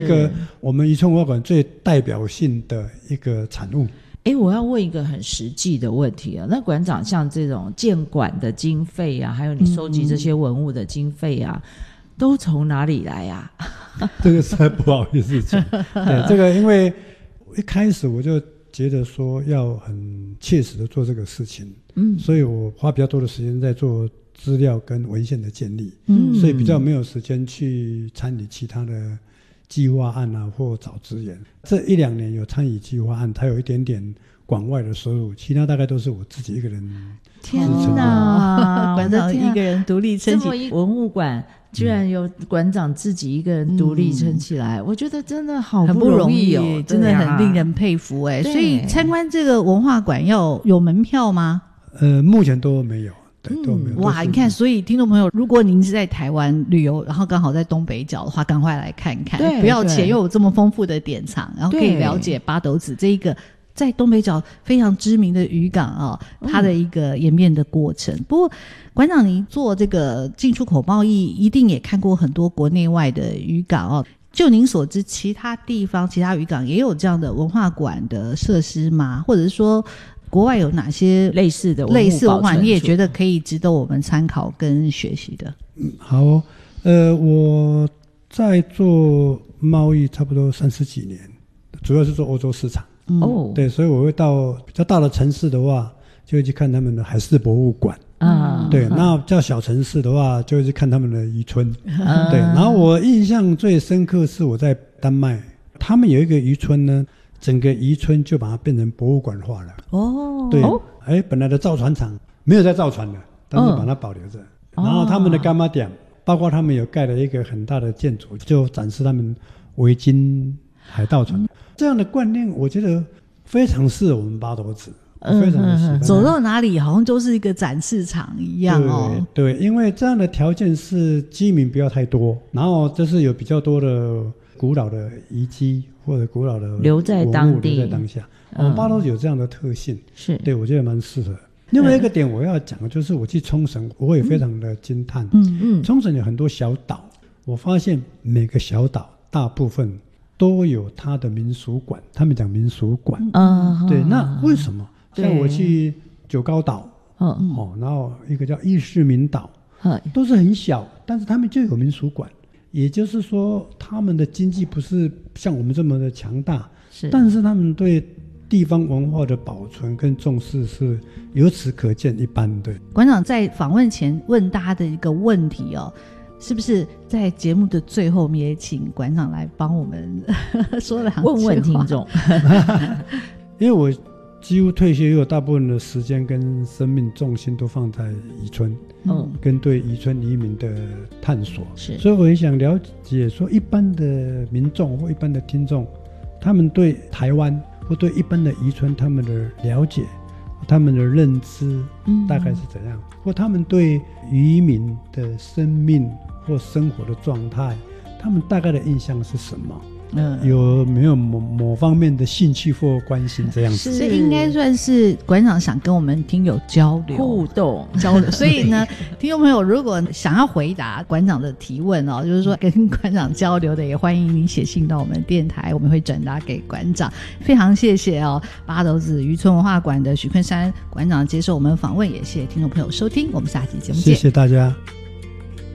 一个我们渔村文化馆最代表性的一个产物。 我要问一个很实际的问题啊，那馆长像这种建馆的经费啊，还有你收集这些文物的经费啊，都从哪里来啊？ 这个实在不好意思讲。对，这个因为一开始我就觉得说要很切实的做这个事情，所以我花比较多的时间在做资料跟文献的建立，所以比较没有时间去参与其他的计划案啊，或找资源。这1-2年有参与计划案，才有一点点馆外的收入，其他大概都是我自己一个人。 天哪， 馆长一个人独立撑起这么一文物馆，居然有馆长自己一个人独立撑起来，我觉得真的好不容易哦， 真的很令人佩服所以参观这个文化馆要有门票吗？ 目前都没有。对，都没有。 哇，你看，所以听众朋友，如果您是在台湾旅游，然后刚好在东北角的话，赶快来看看，不要钱又有这么丰富的典藏，然后可以了解八斗子这一个在东北角非常知名的渔港它的一个演变的过程。不过馆长您做这个进出口贸易一定也看过很多国内外的渔港就您所知，其他地方其他渔港也有这样的文化馆的设施吗？或者是说国外有哪些类似的文化你也觉得可以值得我们参考跟学习的？ 好我在做贸易差不多30几年，主要是做欧洲市场。对，所以我会到比较大的城市的话，就会去看他们的海事博物馆。对，那比较小城市的话，就会去看他们的渔村。对，然后我印象最深刻是我在丹麦，他们有一个渔村呢，整个渔村就把它变成博物馆化了。对，本来的造船厂没有在造船了，但是把它保留着。然后他们的干妈店，包括他们有盖了一个很大的建筑，就展示他们维京海盗船。这样的观念，我觉得非常适合我们八斗子。非常的喜欢， 走到哪里好像都是一个展示场一样对，因为这样的条件是居民不要太多，然后就是有比较多的古老的遗迹或者古老的留在当地， 留在当下。我们八斗子有这样的特性， 是对我觉得蛮适合。另外一个点我要讲的就是我去冲绳，我也非常的惊叹。冲绳有很多小岛，我发现每个小岛大部分都有它的民俗馆，他们讲民俗馆。对，那为什么？像我去九高岛，然后一个叫伊势名岛，都是很小，但是他们就有民俗馆。也就是说，他们的经济不是像我们这么的强大，但是他们对地方文化的保存跟重视是由此可见一斑的。 馆长在访问前问大家的一个问题是不是在节目的最后，我们也请馆长来帮我们说两句话， 问听众？ 因为我几乎退休以后，大部分的时间跟生命重心都放在渔村，跟对渔村移民的探索。所以我也想了解说，一般的民众或一般的听众，他们对台湾或对一般的渔村，他们的了解、他们的认知大概是怎样，或他们对渔民的生命或生活的状态，他们大概的印象是什么？有没有某方面的兴趣或关心这样子？ 这应该算是馆长想跟我们听友交流、 互动、 交流。所以呢，听众朋友如果想要回答馆长的提问就是说跟馆长交流的，也欢迎你写信到我们电台，我们会转达给馆长。非常谢谢八斗子渔村文化馆的许昆山馆长接受我们访问，也谢谢听众朋友收听，我们下期节目见， 谢谢大家。